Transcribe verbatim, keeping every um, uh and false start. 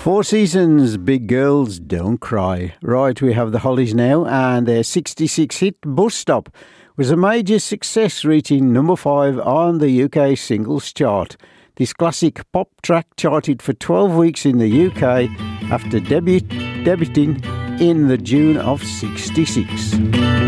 Four Seasons, Big Girls Don't Cry. Right, we have the Hollies now, and their sixty-six hit Bus Stop was a major success, reaching number five on the U K singles chart. This classic pop track charted for twelve weeks in the U K after debut, debuting in the June of sixty-six.